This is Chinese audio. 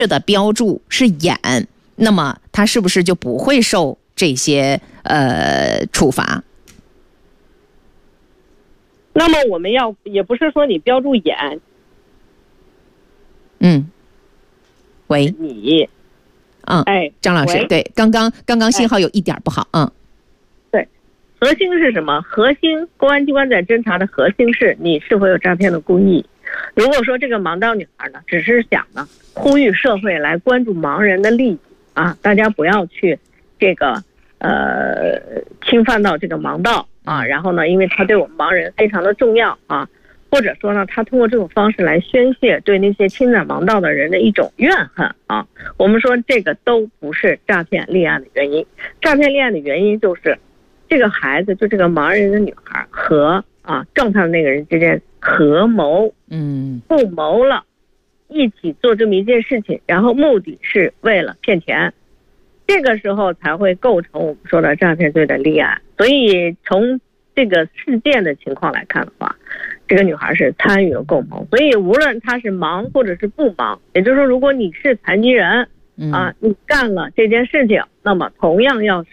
的标注是眼，那么他是不是就不会受这些处罚？ 那么我们也不是说你标注眼， 喂， 你， 张老师，对，刚刚信号有一点不好， 对，核心是什么？核心，公安机关在侦查的核心是你是否有诈骗的故意。如果说这个盲道女孩呢，只是想呢呼吁社会来关注盲人的利益啊，大家不要去这个侵犯到这个盲道啊，然后呢，因为他对我们盲人非常的重要啊，或者说呢，他通过这种方式来宣泄对那些侵占盲道的人的一种怨恨啊，我们说这个都不是诈骗立案的原因。诈骗立案的原因就是这个孩子，就这个盲人的女孩和撞他的那个人之间合谋，互谋了，一起做这么一件事情，然后目的是为了骗钱，这个时候才会构成我们说的诈骗罪的立案。所以从这个事件的情况来看的话，这个女孩是参与了共谋。所以无论她是盲或者是不盲，也就是说，如果你是残疾人你干了这件事情，那么同样要